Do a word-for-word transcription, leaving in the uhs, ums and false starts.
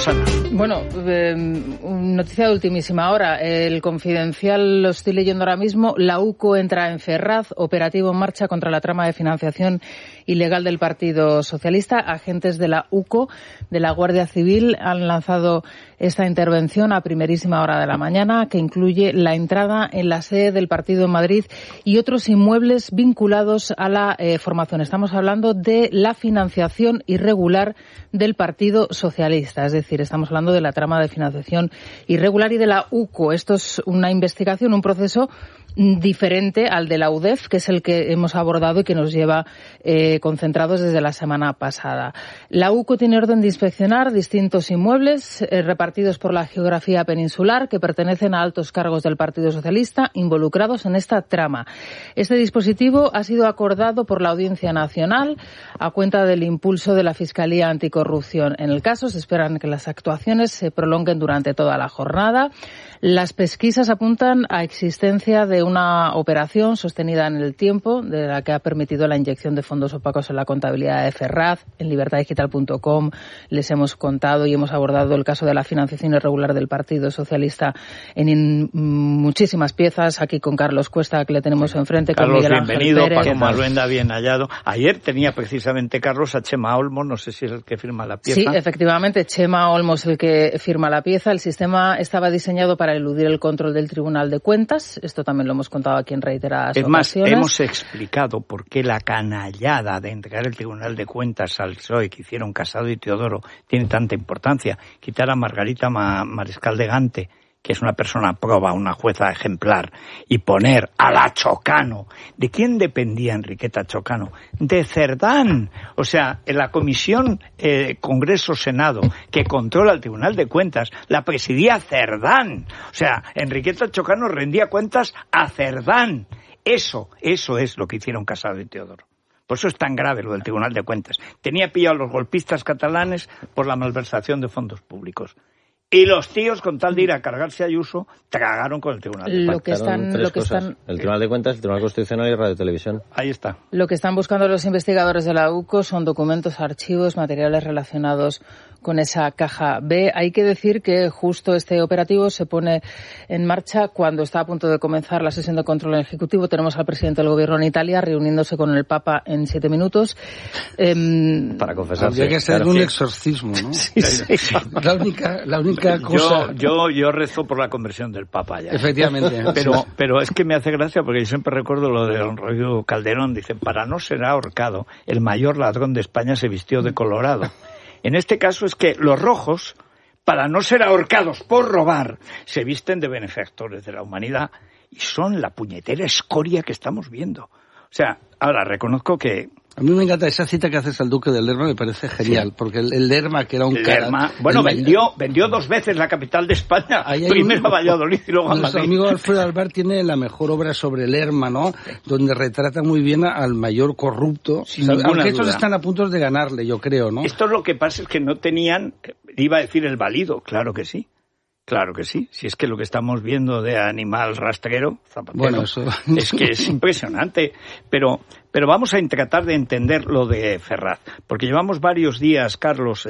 Rosana. Bueno, eh, noticia de ultimísima hora. El Confidencial lo estoy leyendo ahora mismo. La UCO entra en Ferraz, operativo en marcha contra la trama de financiación ilegal del Partido Socialista. Agentes de la UCO, de la Guardia Civil, han lanzado esta intervención a primerísima hora de la mañana, que incluye la entrada en la sede del partido en Madrid y otros inmuebles vinculados a la eh, formación. Estamos hablando de la financiación irregular del Partido Socialista, es decir, estamos hablando de la trama de financiación irregular y de la UCO. Esto es una investigación, un proceso diferente al de la U D E F, que es el que hemos abordado y que nos lleva eh, concentrados desde la semana pasada. La UCO tiene orden de inspeccionar distintos inmuebles eh, repartidos por la geografía peninsular que pertenecen a altos cargos del Partido Socialista involucrados en esta trama. Este dispositivo ha sido acordado por la Audiencia Nacional a cuenta del impulso de la Fiscalía Anticorrupción. En el caso se esperan que las actuaciones se prolonguen durante toda la jornada. Las pesquisas apuntan a existencia de una operación sostenida en el tiempo, de la que ha permitido la inyección de fondos opacos en la contabilidad de Ferraz. En libertad digital punto com les hemos contado y hemos abordado el caso de la financiación irregular del Partido Socialista en in, muchísimas piezas. Aquí con Carlos Cuesta, que le tenemos enfrente. Carlos, con Miguel bienvenido. Ángel Pérez. Paco Maluenda, bien hallado. Ayer tenía precisamente Carlos a Chema Olmos, no sé si es el que firma la pieza. Sí, efectivamente, Chema Olmos el que firma la pieza. El sistema estaba diseñado para eludir el control del Tribunal de Cuentas. Esto también lo hemos contado aquí en reiteradas es más, ocasiones. hemos explicado por qué la canallada de entregar el Tribunal de Cuentas al P S O E que hicieron Casado y Teodoro tiene tanta importancia. Quitar a Margarita Ma- Mariscal de Gante, que es una persona proba, una jueza ejemplar, y poner a la Chocano. ¿De quién dependía Enriqueta Chocano? De Cerdán. O sea, en la Comisión eh, Congreso-Senado, que controla el Tribunal de Cuentas, la presidía Cerdán. O sea, Enriqueta Chocano rendía cuentas a Cerdán. Eso, eso es lo que hicieron Casado y Teodoro. Por eso es tan grave lo del Tribunal de Cuentas. Tenía pillado a los golpistas catalanes por la malversación de fondos públicos. Y los tíos, con tal de ir a cargarse a Ayuso, tragaron con el Tribunal de Cuentas. Lo que están, lo que están, el Tribunal de Cuentas, el Tribunal Constitucional y Radio Televisión. Ahí está. Lo que están buscando los investigadores de la UCO son documentos, archivos, materiales relacionados con esa caja B. Hay que decir que justo este operativo se pone en marcha cuando está a punto de comenzar la sesión de control ejecutivo. Tenemos al presidente del Gobierno en Italia reuniéndose con el Papa en siete minutos. Eh, Para confesarse. Habría que hacer claro, un sí. exorcismo, ¿no? Sí, sí. La única, la única cosa... Yo, yo, yo rezo por la conversión del Papa ya. Efectivamente. Pero, pero es que me hace gracia porque yo siempre recuerdo lo de don Rodrigo Calderón. Dice, para no ser ahorcado, el mayor ladrón de España se vistió de colorado. En este caso es que los rojos, para no ser ahorcados por robar, se visten de benefactores de la humanidad y son la puñetera escoria que estamos viendo. O sea, ahora reconozco que... A mí me encanta esa cita que haces al Duque del Lerma, me parece genial, sí. Porque el, el Lerma, que era un cara... Lerma, bueno, el, vendió vendió dos veces la capital de España, primero un, a Valladolid y luego a Madrid. Nuestro amigo Alfredo Alvar tiene la mejor obra sobre Lerma, ¿no? Donde retrata muy bien al mayor corrupto, sin aunque ninguna estos duda. Están a punto de ganarle, yo creo, ¿no? Esto es lo que pasa, es que no tenían, iba a decir el válido, claro que sí. Claro que sí, si es que lo que estamos viendo de animal rastrero, zapatero, bueno, eso... es que es impresionante. Pero, pero vamos a tratar de entender lo de Ferraz, porque llevamos varios días, Carlos,